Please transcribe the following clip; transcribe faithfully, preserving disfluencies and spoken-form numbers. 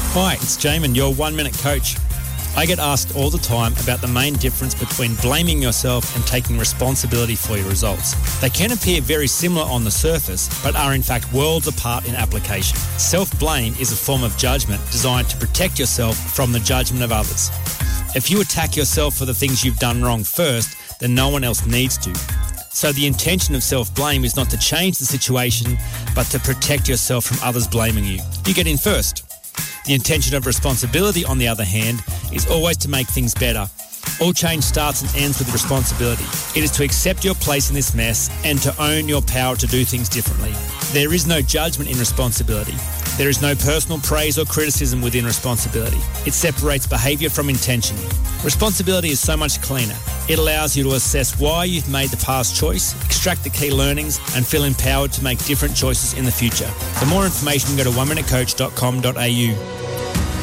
Hi, it's Jamin, your one-minute coach. I get asked all the time about the main difference between blaming yourself and taking responsibility for your results. They can appear very similar on the surface, but are in fact worlds apart in application. Self-blame is a form of judgment designed to protect yourself from the judgment of others. If you attack yourself for the things you've done wrong first, then no one else needs to. So the intention of self-blame is not to change the situation, but to protect yourself from others blaming you. You get in first. The intention of responsibility, on the other hand, is always to make things better. All change starts and ends with responsibility. It is to accept your place in this mess and to own your power to do things differently. There is no judgment in responsibility. There is no personal praise or criticism within responsibility. It separates behaviour from intention. Responsibility is so much cleaner. It allows you to assess why you've made the past choice, extract the key learnings, and feel empowered to make different choices in the future. For more information, go to one minute coach dot com dot a u.